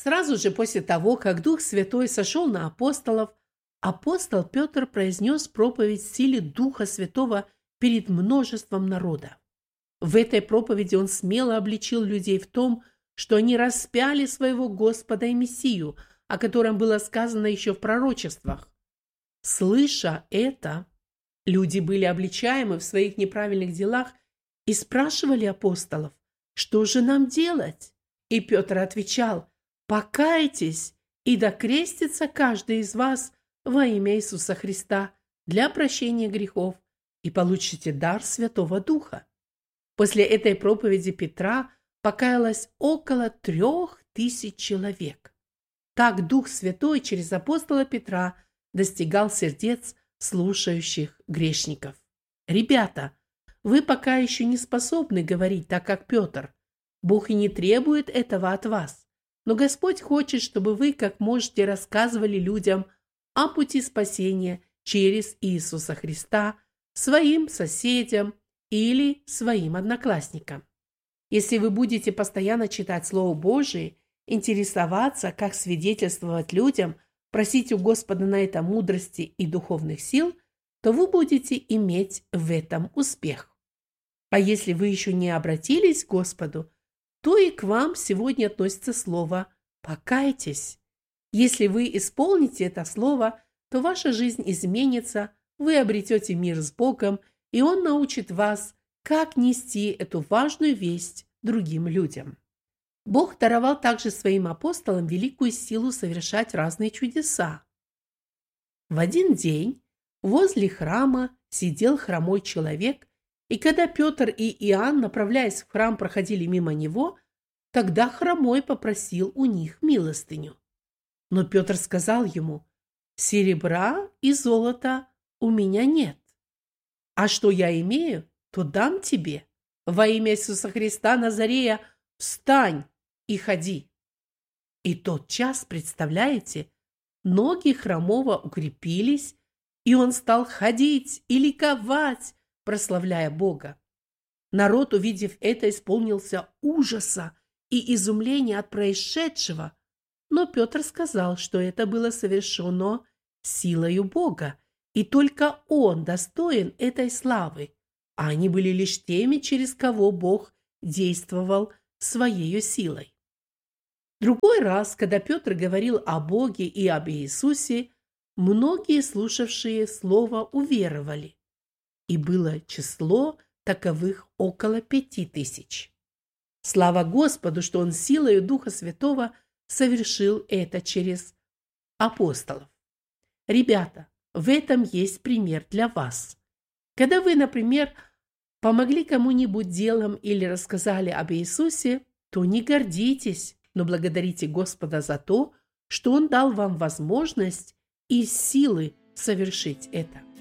Сразу же после того, как Дух Святой сошел на апостолов, апостол Петр произнес проповедь в силе Духа Святого перед множеством народа. В этой проповеди он смело обличил людей в том, что они распяли своего Господа и Мессию, о котором было сказано еще в пророчествах. Слыша это, люди были обличаемы в своих неправильных делах и спрашивали апостолов, что же нам делать? И Петр отвечал: покайтесь, и да крестится каждый из вас во имя Иисуса Христа для прощения грехов, и получите дар Святого Духа. После этой проповеди Петра покаялось около 3000 человек. Так Дух Святой через апостола Петра достигал сердец слушающих грешников. Ребята, вы пока еще не способны говорить так, как Петр. Бог и не требует этого от вас. Но Господь хочет, чтобы вы как можете рассказывали людям о пути спасения через Иисуса Христа своим соседям или своим одноклассникам. Если вы будете постоянно читать Слово Божие, интересоваться, как свидетельствовать людям, просить у Господа на это мудрости и духовных сил, то вы будете иметь в этом успех. А если вы еще не обратились к Господу, то и к вам сегодня относится слово «покайтесь». Если вы исполните это слово, то ваша жизнь изменится, вы обретете мир с Богом, и Он научит вас, как нести эту важную весть другим людям. Бог даровал также своим апостолам великую силу совершать разные чудеса. В один день возле храма сидел хромой человек, и когда Петр и Иоанн, направляясь в храм, проходили мимо него, тогда хромой попросил у них милостыню. Но Петр сказал ему: «Серебра и золота у меня нет, а что я имею, то дам тебе. Во имя Иисуса Христа Назарея встань и ходи». И тотчас, представляете, ноги хромого укрепились, и он стал ходить и ликовать, прославляя Бога. Народ, увидев это, исполнился ужаса и изумления от происшедшего, но Петр сказал, что это было совершено силою Бога, и только он достоин этой славы, а они были лишь теми, через кого Бог действовал своей силой. Другой раз, когда Петр говорил о Боге и об Иисусе, многие, слушавшие слово, уверовали, и было число таковых около 5000. Слава Господу, что Он силою Духа Святого совершил это через апостолов. Ребята, в этом есть пример для вас. Когда вы, например, помогли кому-нибудь делом или рассказали об Иисусе, то не гордитесь, но благодарите Господа за то, что Он дал вам возможность и силы совершить это.